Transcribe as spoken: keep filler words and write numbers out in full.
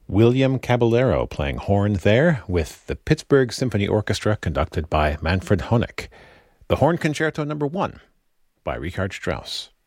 William Caballero playing horn there with the Pittsburgh Symphony Orchestra conducted by Manfred Honeck. The Horn Concerto Number One by Richard Strauss.